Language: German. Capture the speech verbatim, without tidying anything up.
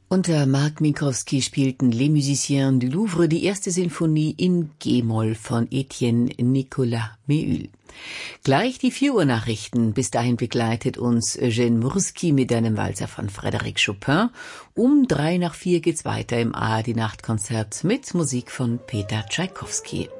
Unter Marc Minkowski spielten Les Musiciens du Louvre die erste Sinfonie in G-Moll von Etienne Nicolas Méhul. Gleich die vier Uhr Nachrichten. Bis dahin begleitet uns Eugène Murski mit einem Walzer von Frédéric Chopin. Um drei nach vier geht's weiter im A R D Nachtkonzert mit Musik von Peter Tschaikowski.